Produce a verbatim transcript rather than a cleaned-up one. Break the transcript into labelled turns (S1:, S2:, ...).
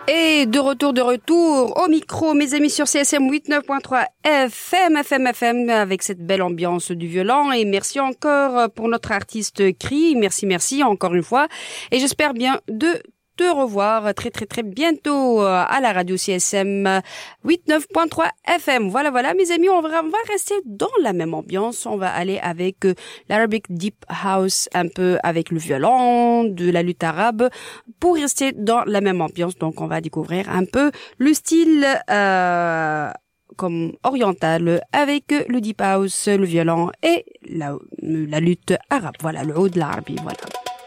S1: Et de retour, de retour au micro, mes amis, sur C S M quatre-vingt-neuf point trois F M, F M, F M, avec cette belle ambiance du violon. Et merci encore pour notre artiste Cri. Merci, merci encore une fois. Et j'espère bien de te revoir très, très, très bientôt à la radio C S M quatre-vingt-neuf point trois F M. Voilà, voilà, mes amis, on va, on va rester dans la même ambiance. On va aller avec l'Arabic Deep House, un peu avec le violon, de la lutte arabe, pour rester dans la même ambiance. Donc, on va découvrir un peu le style euh, comme oriental avec le Deep House, le violon et la, la lutte arabe. Voilà, le oud l'arabi, voilà.